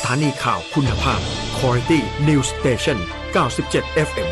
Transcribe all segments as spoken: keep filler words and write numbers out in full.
ถานีข่าวคุณภาพ Quality News Station เก้าสิบเจ็ด เอฟ เอ็ม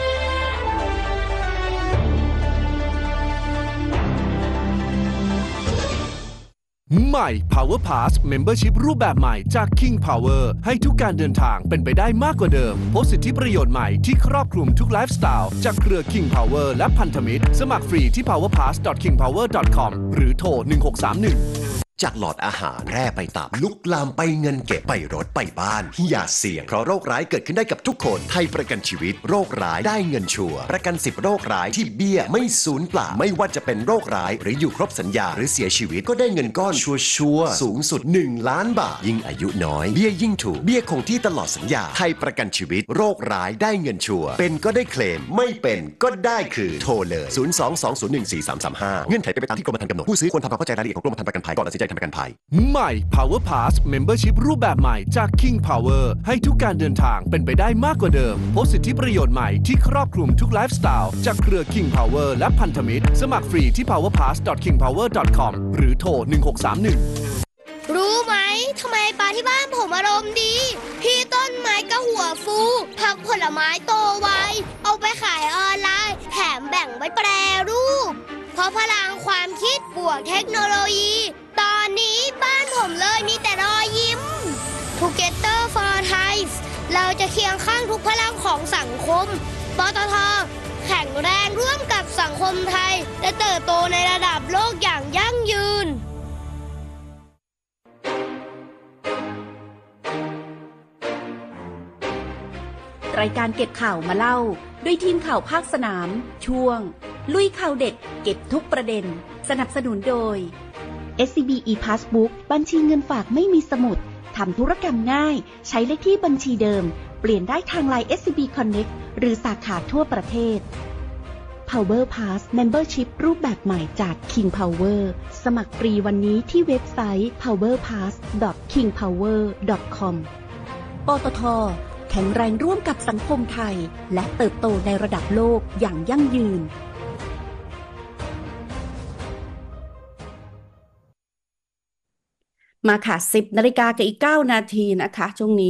ใหม่ Power Pass Membership รูปแบบใหม่จาก King Power ให้ทุกการเดินทางเป็นไปได้มากกว่าเดิมพบสิทธิประโยชน์ใหม่ที่ครอบคลุมทุกไลฟ์สไตล์จากเครือ King Power และพันธมิตรสมัครฟรีที่ พาวเวอร์พาส ดอท คิงพาวเวอร์ ดอท คอม หรือโทรหนึ่งหกสามหนึ่งจากหลอดอาหารแร่ไปตับลุกลามไปเงินเก็บไปรถไปบ้านอย่าเสี่ยงเพราะโรคร้ายเกิดขึ้นได้กับทุกคนไทยประกันชีวิตโรคร้ายได้เงินชัวร์ประกันสิบโรคร้ายที่เบี้ยไม่สูญเปล่าไม่ว่าจะเป็นโรคร้ายหรืออยู่ครบสัญญาหรือเสียชีวิตก็ได้เงินก้อนชัวร์สูงสุดหนึ่งล้านบาทยิ่งอายุน้อยเบี้ยยิ่งถูกเบี้ยคงที่ตลอดสัญญาไทยประกันชีวิตโรคร้ายได้เงินชัวร์เป็นก็ได้เคลมไม่เป็นก็ได้คืนโทรเลยศูนย์ สอง สอง ศูนย์ หนึ่ง สี่ สาม สาม ห้าเงื่อนไขเป็นไปตามที่กรมธรรม์กำหนดผู้ซื้อควรทำความเข้าใจรายละเอียดของกรมธรรม์ประกันภัยก่อนตัดสินใจทำประกันภัยใหม่ Power Pass Membership รูปแบบใหม่จาก King Power ให้ทุกการเดินทางเป็นไปได้มากกว่าเดิมพบสิทธิประโยชน์ใหม่ที่ครอบคลุมทุกไลฟ์สไตล์จากเครือ King Power และพันธมิตรสมัครฟรีที่ พาวเวอร์พาส ดอท คิงพาวเวอร์ ดอท คอม หรือโทรหนึ่งหกสามหนึ่งรู้ไหมทำไมปลาที่บ้านผมอารมณ์ดีพี่ต้นไม้ก็หัวฟูผักผลไม้โตไวเอาไปขายออนไลน์แถมแบ่งไว้แปรรูปเพราะพลังความคิดบวกเทคโนโลยีตอนนี้บ้านผมเลยมีแต่รอยยิ้ม Together for Thai เราจะเคียงข้างทุกพลังของสังคมปตท.แข็งแรงร่วมกับสังคมไทยและเติบโตในระดับโลกอย่างยั่งยืนรายการเก็บข่าวมาเล่าด้วยทีมข่าวภาคสนามช่วงลุยข่าวเด็ดเก็บทุกประเด็นสนับสนุนโดย เอส ซี บี e-Passbook บัญชีเงินฝากไม่มีสมุดทำธุรกรรมง่ายใช้เลขที่บัญชีเดิมเปลี่ยนได้ทาง ไลน์ เอส ซี บี Connect หรือสาขาทั่วประเทศ Power Pass Membership รูปแบบใหม่จาก King Power สมัครฟรีวันนี้ที่เว็บไซต์ พาวเวอร์พาส ดอท คิงพาวเวอร์ ดอท คอม ปตท.แข็งแรงร่วมกับสังคมไทยและเติบโตในระดับโลกอย่างยั่งยืนมาค่ะสิบนาฬิกากับอีกเก้านาทีนะคะช่วงนี้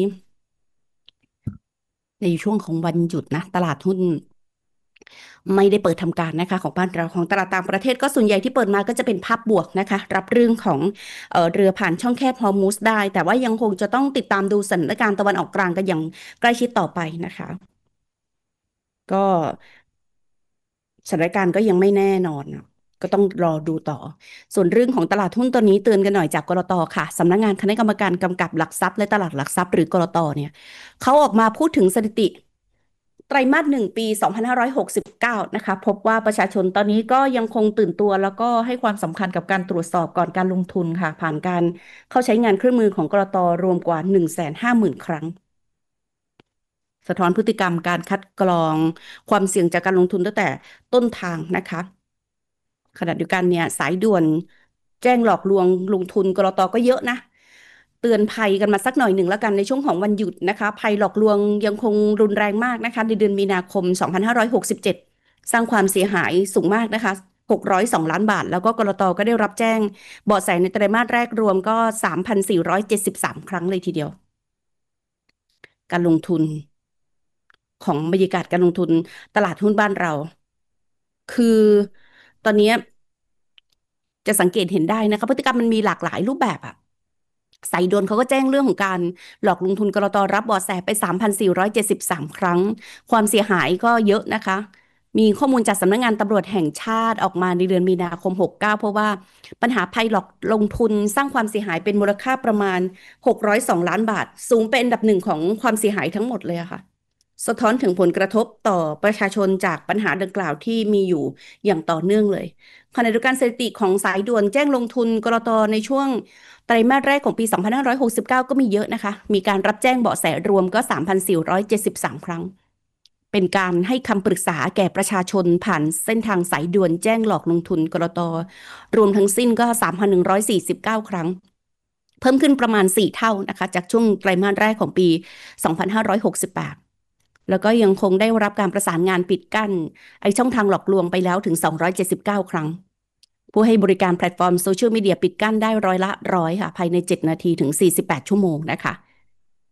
ในช่วงของวันหยุดนะตลาดหุ้นไม่ได้เปิดทำการนะคะของบ้านเราของตลาดต่างประเทศก็ส่วนใหญ่ที่เปิดมาก็จะเป็นภาพบวกนะคะรับเรื่องของเอ่อเรือผ่านช่องแคบฮอร์มุสได้แต่ว่ายังคงจะต้องติดตามดูสถานการณ์ตะวันออกกลางกันอย่างใกล้ชิดต่อไปนะคะก็สถานการณ์ก็ยังไม่แน่นอนก็ต้องรอดูต่อส่วนเรื่องของตลาดหุ้นตัวนี้เตือนกันหน่อยจากกลต.ค่ะสำนักงานคณะกรรมการกำกับหลักทรัพย์และตลาดหลักทรัพย์หรือกลต.เนี่ยเขาออกมาพูดถึงสถิติไตรมาสหนึ่งปีสองพันห้าร้อยหกสิบเก้านะคะพบว่าประชาชนตอนนี้ก็ยังคงตื่นตัวแล้วก็ให้ความสำคัญกับการตรวจสอบก่อนการลงทุนค่ะผ่านการเข้าใช้งานเครื่องมือของกลต.รวมกว่า หนึ่งแสนห้าหมื่น ครั้งสะท้อนพฤติกรรมการคัดกรองความเสี่ยงจากการลงทุนตั้งแต่ต้นทางนะคะขณะเดียวกันเนี่ยสายด่วนแจ้งหลอกลวงลงทุนกลต.ก็เยอะนะเตือนภัยกันมาสักหน่อยหนึ่งแล้วกันในช่วงของวันหยุดนะคะภัยหลอกลวงยังคงรุนแรงมากนะคะในเดือนมีนาคมสองพันห้าร้อยหกสิบเจ็ดสร้างความเสียหายสูงมากนะคะหกร้อยสองล้านบาทแล้วก็กลต.ก็ได้รับแจ้งเบาะแสในไตรมาสแรกรวมก็ สามพันสี่ร้อยเจ็ดสิบสาม ครั้งเลยทีเดียวการลงทุนของบรรยากาศการลงทุนตลาดหุ้นบ้านเราคือตอนนี้จะสังเกตเห็นได้นะคะพฤติกรรมมันมีหลากหลายรูปแบบอะสายด่วนเขาก็แจ้งเรื่องของการหลอกลงทุนกลต.รับเบาะแสไป สามพันสี่ร้อยเจ็ดสิบสาม ครั้งความเสียหายก็เยอะนะคะมีข้อมูลจากสำนักงานตำรวจแห่งชาติออกมาในเดือนมีนาคมหกสิบเก้าเพราะว่าปัญหาภัยหลอกลงทุนสร้างความเสียหายเป็นมูลค่าประมาณหกร้อยสองล้านบาทสูงเป็นอันดับหนึ่งของความเสียหายทั้งหมดเลยอะค่ะสะท้อนถึงผลกระทบต่อประชาชนจากปัญหาดังกล่าวที่มีอยู่อย่างต่อเนื่องเลยขณะเดียวกันสถิติของสายด่วนแจ้งลงทุนกลต.ในช่วงไตรมาสแรกของปีสองพันห้าร้อยหกสิบเก้าก็มีเยอะนะคะมีการรับแจ้งเบาะแสรวมก็ สามพันสี่ร้อยเจ็ดสิบสาม ครั้งเป็นการให้คำปรึกษาแก่ประชาชนผ่านเส้นทางสายด่วนแจ้งหลอกลงทุนกลต.รวมทั้งสิ้นก็ สามพันหนึ่งร้อยสี่สิบเก้า ครั้งเพิ่มขึ้นประมาณสี่เท่านะคะจากช่วงไตรมาสแรกของปีสองพันห้าร้อยหกสิบแปดแล้วก็ยังคงได้รับการประสานงานปิดกั้นไอช่องทางหลอกลวงไปแล้วถึงสองร้อยเจ็ดสิบเก้าครั้งผู้ให้บริการแพลตฟอร์มโซเชียลมีเดียปิดกั้นได้ร้อยละร้อยค่ะภายในเจ็ดนาทีถึงสี่สิบแปดชั่วโมงนะคะ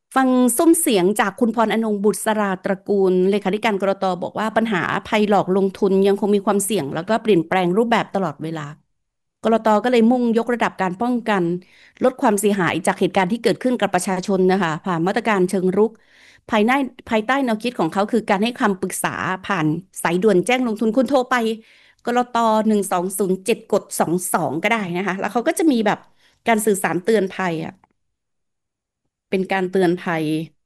ฟังซุ้มเสียงจากคุณพรอนงค์บุษราตระกูลเลขาธิการกรตบอกว่าปัญหาภัยหลอกลงทุนยังคงมีความเสี่ยงแล้วก็เปลี่ยนแปลงรูปแบบตลอดเวลากรตก็เลยมุ่งยกระดับการป้องกันลดความเสียหายจากเหตุการณ์ที่เกิดขึ้นกับประชาชนนะคะผ่านมาตรการเชิงรุกภายในภายใต้แนวคิดของเขาคือการให้คำปรึกษาผ่านสายด่วนแจ้งลงทุนคุณโทรไปกรตหนึ่งสองศูนย์เจ็ดกดสองสองก็ได้นะคะแล้วเขาก็จะมีแบบการสื่อสารเตือนภัยอ่ะเป็นการเตือนภัย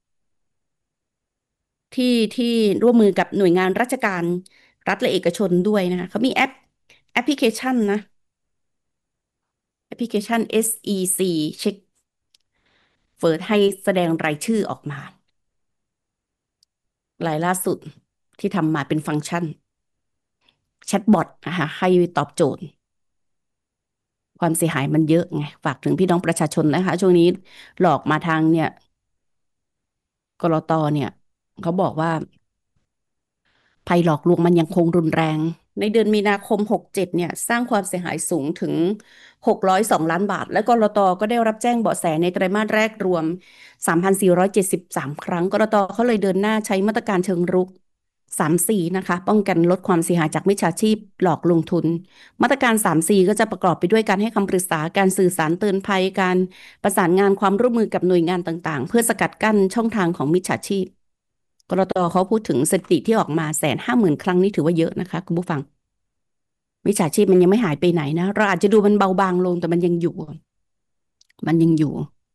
ที่ที่ร่วมมือกับหน่วยงานราชการรัฐและเอกชนด้วยนะคะเขามีแอปแอปพลิเคชันนะแอปพลิเคชัน เอส อี ซี เช็คเฟิร์สให้แสดงรายชื่อออกมารายล่าสุดที่ทำมาเป็นฟังก์ชันแชทบอทนะคะให้ตอบโจทย์ความเสียหายมันเยอะไงฝากถึงพี่น้องประชาชนนะคะช่วงนี้หลอกมาทางเนี่ยกลตเนี่ยเขาบอกว่าภัยหลอกลวงมันยังคงรุนแรงในเดือนมีนาคมหกเจ็ดเนี่ยสร้างความเสียหายสูงถึงหกร้อยสองล้านบาทและกลตก็ได้รับแจ้งเบาะแสในไตรมาสแรกรวมสามพันสี่ร้อยเจ็ดสิบสามครั้งกลตเขาเลยเดินหน้าใช้มาตรการเชิงรุกสาม สี่นะคะป้องกันลดความเสียหายจากมิจฉาชีพหลอกลงทุนมาตรการสาม สี่ก็จะประกอบไปด้วยการให้คำปรึกษาการสื่อสารเตือนภัยการประสานงานความร่วมมือกับหน่วยงานต่างๆเพื่อสกัดกั้นช่องทางของมิจฉาชีพกลตเขาพูดถึงสถิติที่ออกมาแสนห้าหมื่นครั้งนี่ถือว่าเยอะนะคะคุณผู้ฟังมิจฉาชีพมันยังไม่หายไปไหนนะเราอาจจะดูมันเบาบางลงแต่มันยังอยู่มันยังอยู่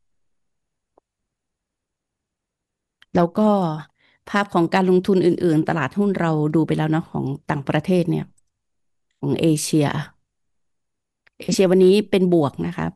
แล้วก็ภาพของการลงทุนอื่นๆตลาดหุ้นเราดูไปแล้วเนาะของต่างประเทศเนี่ยของเอเชียเอเชียวันนี้เป็นบวกนะครับ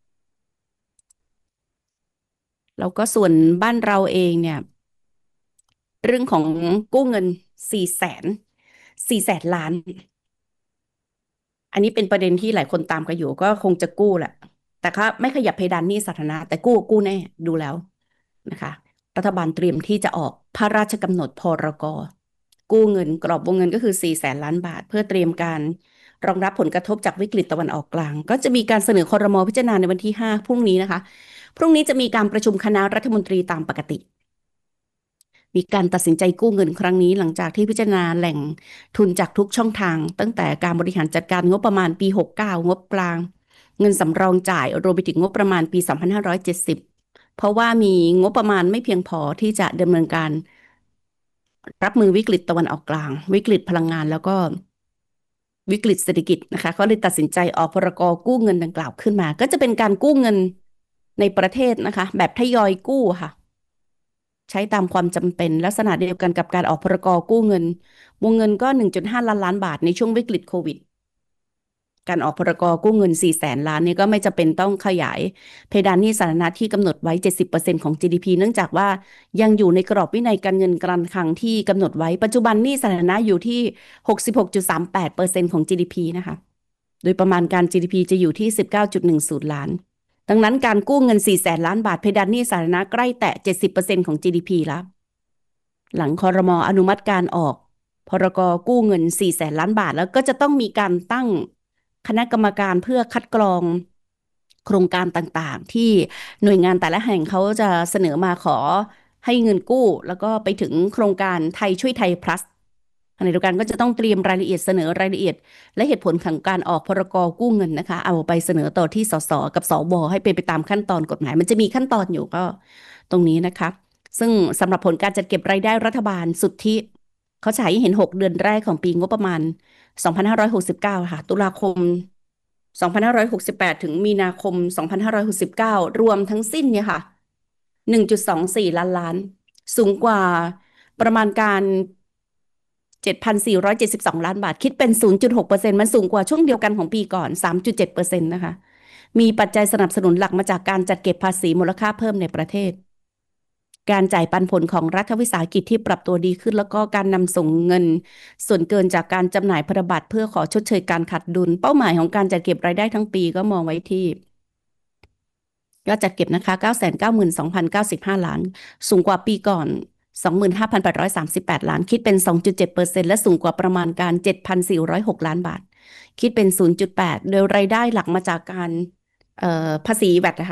แล้วก็ส่วนบ้านเราเองเนี่ยเรื่องของกู้เงินสี่แสนสี่แสนล้าน อันนี้เป็นประเด็นที่หลายคนตามกันอยู่ก็คงจะกู้แหละแต่ก็ไม่ขยับเพดานหนี้สาธารณะแต่กู้กู้แน่ดูแล้วนะคะรัฐบาลเตรียมที่จะออกพระราชกำหนดพรกกู้เงินกรอบวงเงินก็คือสี่แสนล้านบาทเพื่อเตรียมการรองรับผลกระทบจากวิกฤตตะวันออกกลางก็จะมีการเสนอครม.พิจารณาในวันที่ห้าพรุ่งนี้นะคะพรุ่งนี้จะมีการประชุมคณะรัฐมนตรีตามปกติมีการตัดสินใจกู้เงินครั้งนี้หลังจากที่พิจารณาแหล่งทุนจากทุกช่องทางตั้งแต่การบริหารจัดการงบประมาณปีหกสิบเก้างบกลางเงินสำรองจ่ายรวมไปถึงงบประมาณปีสองพันห้าร้อยเจ็ดสิบเพราะว่ามีงบประมาณไม่เพียงพอที่จะดำเนินการรับมือวิกฤตตะวันออกกลางวิกฤตพลังงานแล้วก็วิกฤตเศรษฐกิจนะคะเขาเลยตัดสินใจออกพรกกู้เงินดังกล่าวขึ้นมาก็จะเป็นการกู้เงินในประเทศนะคะแบบทยอยกู้ค่ะใช้ตามความจำเป็นลักษณะเดียวกันกับการออกพรกกู้เงินวงเงินก็ หนึ่งจุดห้าล้านล้านบาทในช่วงวิกฤตโควิดการออกพรกกู้เงินสี่แสนล้านนี่ก็ไม่จำเป็นต้องขยายเพดานหนี้สาธารณะที่กำหนดไว้ เจ็ดสิบเปอร์เซ็นต์ ของ จี ดี พี เนื่องจากว่ายังอยู่ในกรอบวินัยการเงินการคลังที่กำหนดไว้ปัจจุบันหนี้สาธารณะอยู่ที่ หกสิบหกจุดสามแปดเปอร์เซ็นต์ ของ จี ดี พี นะคะโดยประมาณการ จี ดี พี จะอยู่ที่ สิบเก้าจุดหนึ่งศูนย์ ล้านดังนั้นการกู้เงินสี่แสนล้านบาทเพดานหนี้สาธารณะใกล้แตะ เจ็ดสิบเปอร์เซ็นต์ ของ จี ดี พี แล้วหลังครม.อนุมัติการออกพรกกู้เงินสี่แสนล้านบาทแล้วก็จะต้องมีการตั้งคณะกรรมการเพื่อคัดกรองโครงการต่างๆที่หน่วยงานแต่ละแห่งเขาจะเสนอมาขอให้เงินกู้แล้วก็ไปถึงโครงการไทยช่วยไทย plus ขณะเดียวกันก็จะต้องเตรียมรายละเอียดเสนอรายละเอียดและเหตุผลของการออกพรกกู้เงินนะคะเอาไปเสนอต่อที่สสกับสวให้เป็นไปตามขั้นตอนกฎหมายมันจะมีขั้นตอนอยู่ก็ตรงนี้นะคะซึ่งสำหรับผลการจัดเก็บรายได้รัฐบาลสุทธิเขาฉายให้เห็นหกเดือนแรกของปีงบประมาณสองพันห้าร้อยหกสิบเก้าค่ะตุลาคมสองพันห้าร้อยหกสิบแปดถึงมีนาคมสองพันห้าร้อยหกสิบเก้ารวมทั้งสิ้นเนี่ยค่ะ หนึ่งจุดสองสี่ ล้านล้านสูงกว่าประมาณการ เจ็ดพันสี่ร้อยเจ็ดสิบสอง ล้านบาทคิดเป็น ศูนย์จุดหกเปอร์เซ็นต์ มันสูงกว่าช่วงเดียวกันของปีก่อน สามจุดเจ็ดเปอร์เซ็นต์ นะคะมีปัจจัยสนับสนุนหลักมาจากการจัดเก็บภาษีมูลค่าเพิ่มในประเทศการจ่ายปันผลของรัฐวิสาหกิจที่ปรับตัวดีขึ้นแล้วก็การนำส่งเงินส่วนเกินจากการจำหน่ายพันธบัตรเพื่อขอชดเชยการขาดดุลเป้าหมายของการจัดเก็บรายได้ทั้งปีก็มองไว้ที่ยอดจัดเก็บนะคะ เก้าแสนเก้าหมื่นสองพันเก้าสิบห้า ล้านสูงกว่าปีก่อน สองหมื่นห้าพันแปดร้อยสามสิบแปด ล้านคิดเป็น สองจุดเจ็ดเปอร์เซ็นต์ และสูงกว่าประมาณการ เจ็ดพันสี่ร้อยหก ล้านบาทคิดเป็น ศูนย์จุดแปด โดยรายได้หลักมาจากการเอ่อภาษี แวต นะคะ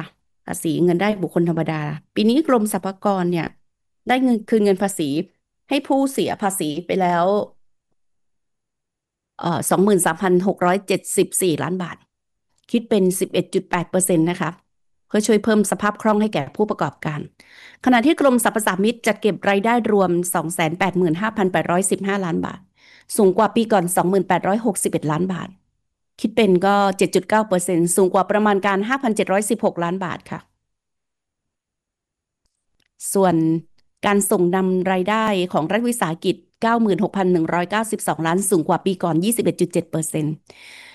ภาษีเงินได้บุคคลธรรมดาปีนี้กรมสรรพากรเนี่ยได้เงินคืนเงินภาษีให้ผู้เสียภาษีไปแล้วเอ่อ สองหมื่นสามพันหกร้อยเจ็ดสิบสี่ ล้านบาทคิดเป็น สิบเอ็ดจุดแปดเปอร์เซ็นต์ นะคะเพื่อช่วยเพิ่มสภาพคล่องให้แก่ผู้ประกอบการขณะที่กรมสรรพสามิตจัดเก็บรายได้รวม สองแสนแปดหมื่นห้าพันแปดร้อยสิบห้า ล้านบาทสูงกว่าปีก่อน สองหมื่นแปดร้อยหกสิบเอ็ด ล้านบาทคิดเป็นก็ เจ็ดจุดเก้าเปอร์เซ็นต์ สูงกว่าประมาณการ ห้าพันเจ็ดร้อยสิบหก ล้านบาทค่ะส่วนการส่งนำรายได้ของรัฐวิสาหกิจ เก้าหมื่นหกพันหนึ่งร้อยเก้าสิบสอง ล้านสูงกว่าปีก่อน ยี่สิบเอ็ดจุดเจ็ดเปอร์เซ็นต์